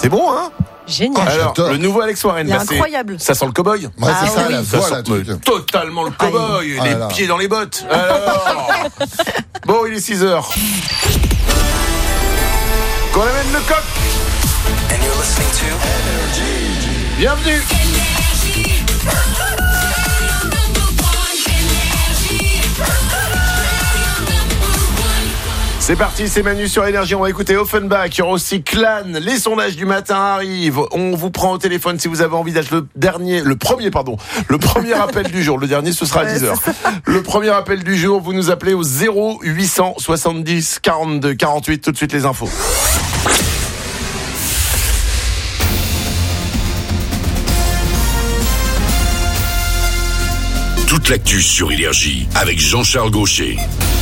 C'est bon, hein? Génial. Alors, le nouveau Alex Warren, il est incroyable. Ça sent le cow-boy. Ouais, c'est ça, oui. la Ça voix, sent là, truc. totalement le cow-boy, Ah les là là. pieds dans les bottes. Alors, bon, il est 6h. Qu'on amène le coq. Bienvenue. C'est parti, c'est Manu sur Énergie. On va écouter Offenbach. Il y aura aussi Clan. Les sondages du matin arrivent. On vous prend au téléphone si vous avez envie d'être le premier appel du jour. Le dernier, ce sera à 10h. Le premier appel du jour, vous nous appelez au 0870 42 48. Tout de suite, les infos. Toute l'actu sur Énergie avec Jean-Charles Gaucher.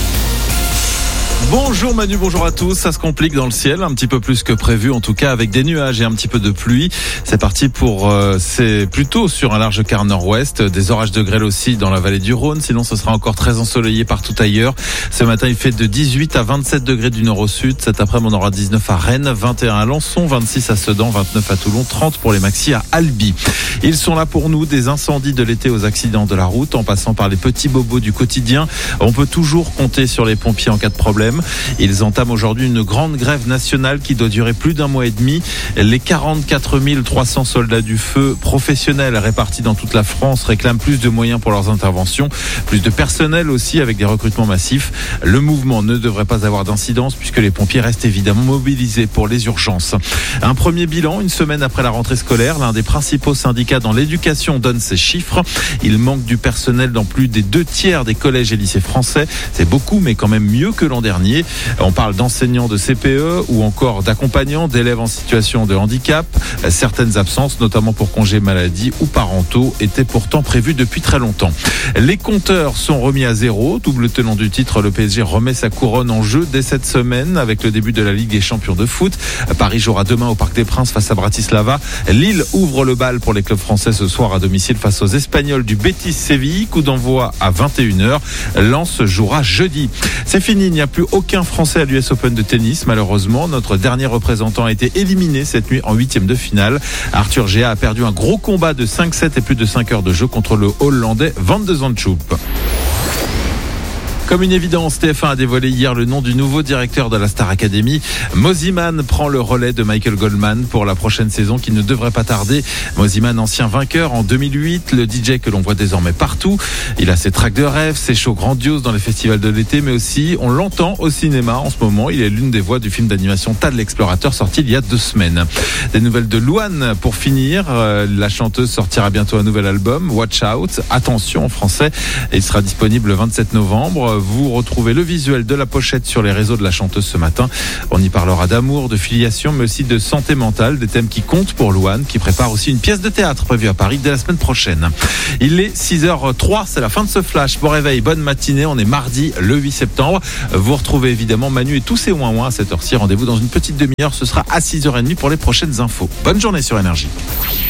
Bonjour Manu, bonjour à tous. Ça se complique dans le ciel, un petit peu plus que prévu, en tout cas avec des nuages et un petit peu de pluie. C'est parti c'est plutôt sur un large quart nord-ouest. Des orages de grêle aussi dans la vallée du Rhône. Sinon, ce sera encore très ensoleillé partout ailleurs. Ce matin, il fait de 18 à 27 degrés du nord au sud. Cet après-midi, on aura 19 à Rennes, 21 à Lançon, 26 à Sedan, 29 à Toulon, 30 pour les maxis à Albi. Ils sont là pour nous, des incendies de l'été aux accidents de la route, en passant par les petits bobos du quotidien. On peut toujours compter sur les pompiers en cas de problème. Ils entament aujourd'hui une grande grève nationale qui doit durer plus d'un mois et demi. Les 44 300 soldats du feu professionnels répartis dans toute la France réclament plus de moyens pour leurs interventions, plus de personnel aussi avec des recrutements massifs. Le mouvement ne devrait pas avoir d'incidence puisque les pompiers restent évidemment mobilisés pour les urgences. Un premier bilan, une semaine après la rentrée scolaire, l'un des principaux syndicats dans l'éducation donne ces chiffres. Il manque du personnel dans plus des 2/3 des collèges et lycées français. C'est beaucoup, mais quand même mieux que l'an dernier. On parle d'enseignants de CPE ou encore d'accompagnants, d'élèves en situation de handicap. Certaines absences, notamment pour congés maladie ou parentaux, étaient pourtant prévues depuis très longtemps. Les compteurs sont remis à zéro. Double tenant du titre, le PSG remet sa couronne en jeu dès cette semaine avec le début de la Ligue des champions de foot. Paris jouera demain au Parc des Princes face à Bratislava. Lille ouvre le bal pour les clubs français ce soir à domicile face aux Espagnols du Betis Séville. Coup d'envoi à 21h. Lens jouera jeudi. C'est fini, il n'y a plus aucun Français à l'US Open de tennis. Malheureusement, notre dernier représentant a été éliminé cette nuit en 8e de finale. Arthur Géa a perdu un gros combat de 5-7 et plus de 5 heures de jeu contre le Hollandais Van de Zandschulp. Comme une évidence, TF1 a dévoilé hier le nom du nouveau directeur de la Star Academy. Mosimann prend le relais de Michael Goldman pour la prochaine saison qui ne devrait pas tarder. Mosimann, ancien vainqueur en 2008, le DJ que l'on voit désormais partout. Il a ses tracks de rêve, ses shows grandioses dans les festivals de l'été, mais aussi, on l'entend au cinéma en ce moment. Il est l'une des voix du film d'animation Tad l'explorateur sorti il y a 2 semaines. Des nouvelles de Louane pour finir. La chanteuse sortira bientôt un nouvel album, Watch Out. Attention en français. Il sera disponible le 27 novembre. Vous retrouvez le visuel de la pochette sur les réseaux de la chanteuse ce matin. On y parlera d'amour, de filiation, mais aussi de santé mentale, des thèmes qui comptent pour Louane, qui prépare aussi une pièce de théâtre prévue à Paris dès la semaine prochaine. Il est 6h03, c'est la fin de ce flash. Bon réveil, bonne matinée, on est mardi le 8 septembre. Vous retrouvez évidemment Manu et tous ses ouin-ouin à cette heure-ci. Rendez-vous dans une petite demi-heure, ce sera à 6h30 pour les prochaines infos. Bonne journée sur Énergie.